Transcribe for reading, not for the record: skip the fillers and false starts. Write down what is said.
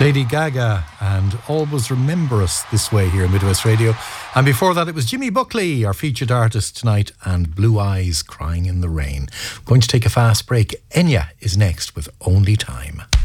Lady Gaga and Always Remember Us This Way here in Midwest Radio. And before that it was Jimmy Buckley, our featured artist tonight, and Blue Eyes Crying in the Rain. Going to take a fast break. Enya is next with Only Time.